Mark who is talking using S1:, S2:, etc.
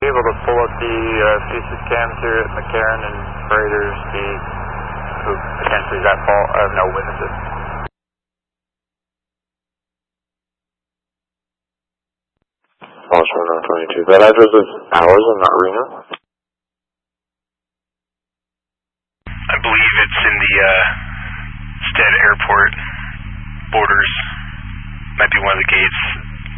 S1: able to pull up the CSIS cams here at McCarran and Freighters, see who potentially is at fault? I have no witnesses.
S2: Oscar 922. That address is ours and not Reno?
S3: I believe it's in the Stead Airport borders. Might be one of the gates.